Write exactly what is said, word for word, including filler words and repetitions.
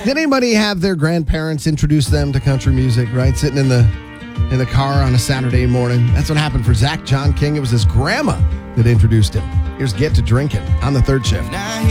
Did anybody have their grandparents introduce them to country music, right? Sitting in the in the car on a Saturday morning. That's what happened for Zach John King. It was his grandma that introduced him. Here's Get to Drinking on the third shift. Now